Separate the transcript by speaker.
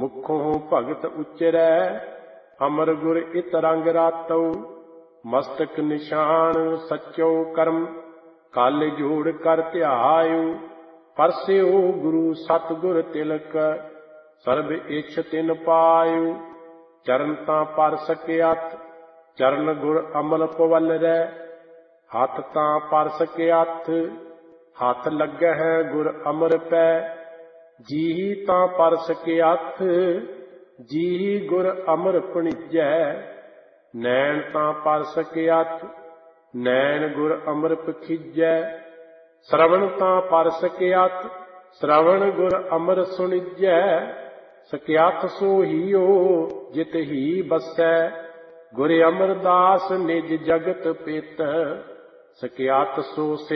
Speaker 1: ਮੁਖੋਂ ਭਗਤ ਉਚਰੈ ਅਮਰ ਗੁਰ ਇਤ ਰੰਗ ਰਾਤਉ। ਮਸਤਕ ਨਿਸ਼ਾਨ ਸਚੋ ਕਰਮ ਕਲ ਜੋੜ ਕਰ ਧਿਆਇਉ। ਪਰਸਿਓ ਗੁਰੂ ਸਤਿਗੁਰ ਤਿਲਕ ਸਰਬ ਇਛ ਤਿਨ ਪਾਇਉ। ਚਰਨ ਤਾਂ ਪਰ ਸਕਿਆਤ ਚਰਨ ਗੁਰ ਅਮਲ ਪਵਲਰੈ। ਹੱਥ ਤਾਂ ਪਰ ਸਕਿਆਥ ਹੱਥ ਲੱਗਹਿ ਗੁਰ ਅਮਰ ਪੈ। ਜੀਹੀ ਤਾਂ ਪਰ ਸਕਿਆਥ ਜੀਹੀ ਗੁਰ ਅਮਰ ਭਣੀਜੈ। ਨੈਣ ਤਾਂ ਪਰ ਸਕਿਆਥ ਨੈਣ ਗੁਰ ਅਮਰ ਪਖੀਜੈ। ਸ਼ਰਵਣ ਤਾਂ ਪਰ ਸਕਿਆਥ ਸ਼ਰਵਣ ਗੁਰ ਅਮਰ ਸੁਣੀਜੈ। ਸਕਿਆਥ ਸੋ ਹੀਓ ਜਿਤ ਹੀ ਬਸੈ ਗੁਰ ਅਮਰਦਾਸ ਨਿਜ ਜਗਤ ਪਿਤ। ਸਕਿਆਥ ਸੋ